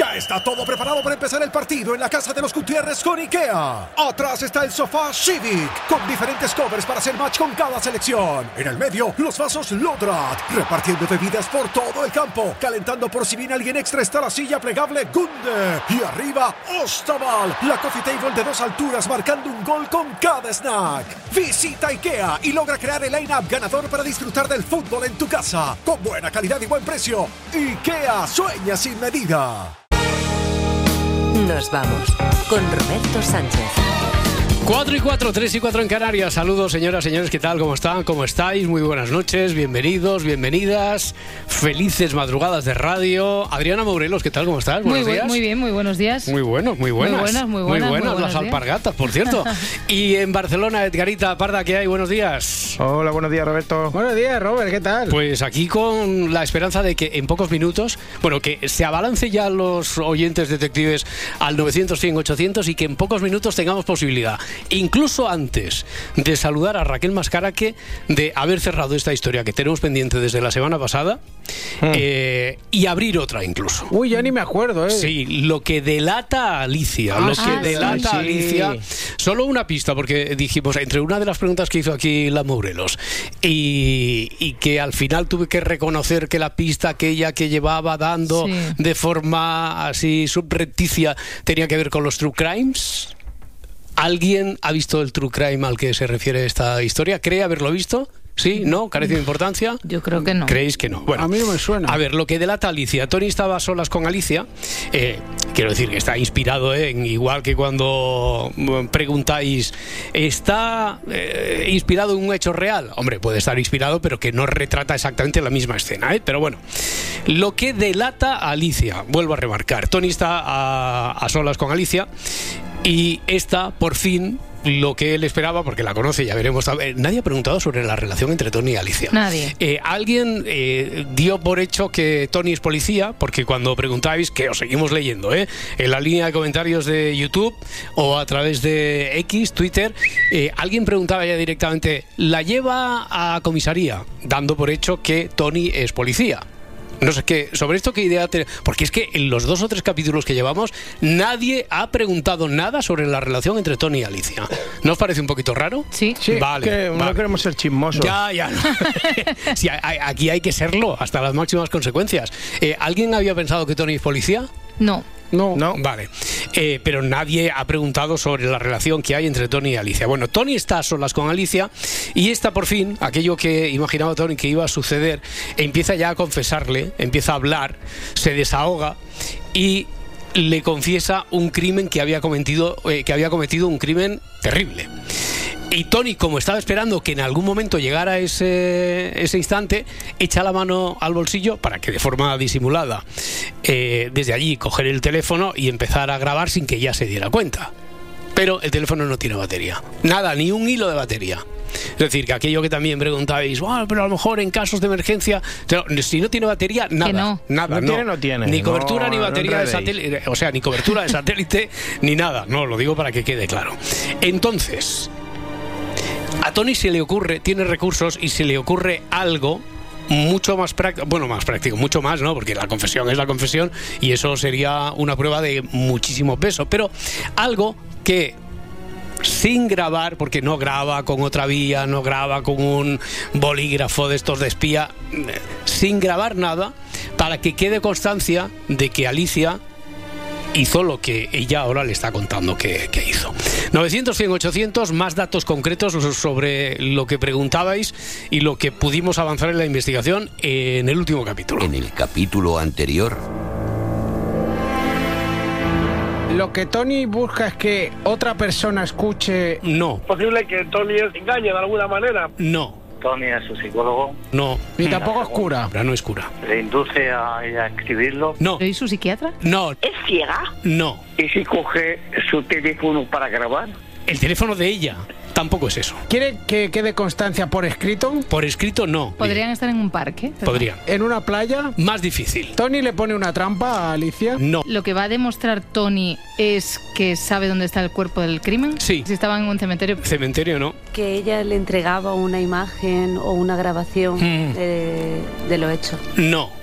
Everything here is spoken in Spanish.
Ya está todo preparado para empezar el partido en la casa de los Gutiérrez con IKEA. Atrás está el sofá Civic, con diferentes covers para hacer match con cada selección. En el medio, los vasos Lodrat, repartiendo bebidas por todo el campo. Calentando por si viene alguien extra está la silla plegable Gunde. Y arriba, Ostaval, la coffee table de 2 alturas marcando un gol con cada snack. Visita IKEA y logra crear el line-up ganador para disfrutar del fútbol en tu casa. Con buena calidad y buen precio. IKEA, sueña sin medida. Nos vamos con Roberto Sánchez. 4 y 4, 3 y 4 en Canarias. Saludos, señoras, señores, ¿qué tal? ¿Cómo están? ¿Cómo estáis? Muy buenas noches, bienvenidos, bienvenidas. Felices madrugadas de radio. Adriana Morelos, ¿qué tal? ¿Cómo estás? Buenos días. Muy bien, muy buenos días. Muy buenas. Muy buenas las alpargatas, por cierto. Y en Barcelona, Edgarita Parda, ¿qué hay? Buenos días. Hola, buenos días, Roberto. Buenos días, Robert, ¿qué tal? Pues aquí con la esperanza de que en pocos minutos, bueno, que se abalance ya los oyentes detectives al 900, 100, 800 y que en pocos minutos tengamos posibilidad, incluso antes de saludar a Raquel Mascaraque, de haber cerrado esta historia que tenemos pendiente desde la semana pasada y abrir otra incluso. Uy, ya ni me acuerdo, Sí, lo que delata a Alicia. A Alicia. Solo una pista, porque dijimos, entre una de las preguntas que hizo aquí la Morelos y que al final tuve que reconocer que la pista aquella que llevaba dando de forma así subrepticia tenía que ver con los true crimes. ¿Alguien ha visto el true crime al que se refiere esta historia? ¿Cree haberlo visto? ¿Sí? ¿No? ¿Carece de importancia? Yo creo que no. ¿Creéis que no? Bueno, a mí no me suena. A ver, lo que delata Alicia. Tony estaba a solas con Alicia. Quiero decir que está inspirado, en, igual que cuando preguntáis, ¿está inspirado en un hecho real? Hombre, puede estar inspirado, pero que no retrata exactamente la misma escena, Pero bueno, lo que delata a Alicia, vuelvo a remarcar, Tony está a solas con Alicia y esta, por fin, lo que él esperaba, porque la conoce, ya veremos. Nadie ha preguntado sobre la relación entre Tony y Alicia. Nadie. Alguien dio por hecho que Tony es policía, porque cuando preguntáis, que os seguimos leyendo, en la línea de comentarios de YouTube o a través de X, Twitter, alguien preguntaba ya directamente, ¿la lleva a comisaría? Dando por hecho que Tony es policía. No sé qué, sobre esto qué idea porque es que en los 2 o 3 capítulos que llevamos nadie ha preguntado nada sobre la relación entre Tony y Alicia. ¿No os parece un poquito raro? Sí. Vale, que no queremos ser chismosos. Ya. Sí, aquí hay que serlo hasta las máximas consecuencias. ¿Alguien había pensado que Tony es policía? No. Vale. Pero nadie ha preguntado sobre la relación que hay entre Tony y Alicia. Bueno, Tony está a solas con Alicia y esta, por fin, aquello que imaginaba Tony que iba a suceder, empieza ya a confesarle, empieza a hablar, se desahoga y le confiesa un crimen que había cometido un crimen terrible. Y Tony, como estaba esperando que en algún momento llegara ese instante, echa la mano al bolsillo para que de forma disimulada, desde allí, coger el teléfono y empezar a grabar sin que ella se diera cuenta. Pero el teléfono no tiene batería. Nada, ni un hilo de batería. Es decir, que aquello que también preguntabais, pero a lo mejor en casos de emergencia, si no tiene batería, nada. No tiene. Ni cobertura ni batería de satélite, o sea, ni cobertura de satélite, ni nada. No, lo digo para que quede claro. Entonces, a Tony tiene recursos y se le ocurre algo mucho más práctico, mucho más, ¿no? Porque la confesión es la confesión y eso sería una prueba de muchísimo peso, pero algo que sin grabar, porque no graba con otra vía, no graba con un bolígrafo de estos de espía, sin grabar nada, para que quede constancia de que Alicia hizo lo que ella ahora le está contando que hizo. 900, 100, 800, más datos concretos sobre lo que preguntabais y lo que pudimos avanzar en la investigación en el último capítulo. En el capítulo anterior, lo que Tony busca es que otra persona escuche. No. ¿Es posible que Tony engañe de alguna manera? No. Tony es su psicólogo. No. Ni tampoco es cura. No es cura. ¿Le induce a escribirlo? No. ¿Soy su psiquiatra? No. ¿Es ciega? No. ¿Y si coge su teléfono para grabar? El teléfono de ella tampoco es eso. ¿Quiere que quede constancia por escrito? Por escrito no. ¿Podrían estar en un parque? Podrían. ¿En una playa? Más difícil. ¿Tony le pone una trampa a Alicia? No. ¿Lo que va a demostrar Tony es que sabe dónde está el cuerpo del crimen? Sí. Si estaba en un cementerio. Cementerio no. Que ella le entregaba una imagen o una grabación de lo hecho. No.